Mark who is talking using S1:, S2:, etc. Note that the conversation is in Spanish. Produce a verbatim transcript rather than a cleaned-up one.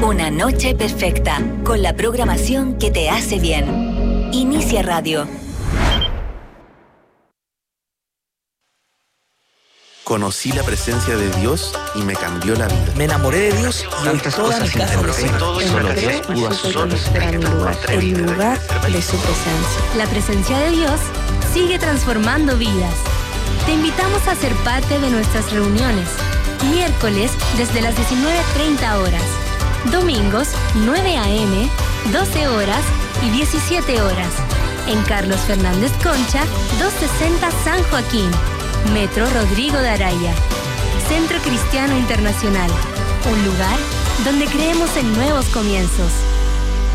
S1: Una noche perfecta, con la programación que te hace bien. Inicia Radio.
S2: Conocí la presencia de Dios y me cambió la vida.
S3: Me enamoré de Dios y hoy toda mi casa lo sigue.
S2: Solo Dios pudo hacer.
S4: El lugar, el lugar de su presencia.
S5: La presencia de Dios sigue transformando vidas. Te invitamos a ser parte de nuestras reuniones. Miércoles desde las diecinueve treinta horas. Domingos nueve a eme, doce horas y diecisiete horas. En Carlos Fernández Concha, doscientos sesenta San Joaquín. Metro Rodrigo de Araya. Centro Cristiano Internacional. Un lugar donde creemos en nuevos comienzos.